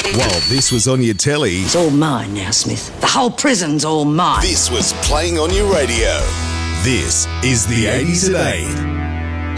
While this was on your telly, It's all mine now, Smith. The whole prison's all mine. this was playing on your radio. This is the 80s at 8.